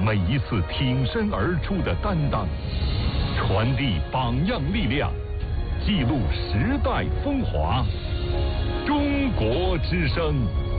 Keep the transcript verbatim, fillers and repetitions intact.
每一次挺身而出的担当，传递榜样力量，记录时代风华。中国之声。